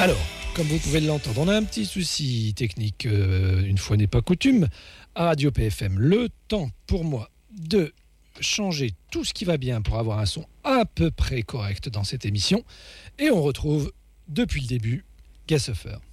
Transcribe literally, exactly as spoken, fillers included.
Alors, comme vous pouvez l'entendre, on a un petit souci technique, euh, une fois n'est pas coutume, à Radio P F M. Le temps pour moi de changer tout ce qui va bien pour avoir un son à peu près correct dans cette émission. Et on retrouve, depuis le début, Gasoffer.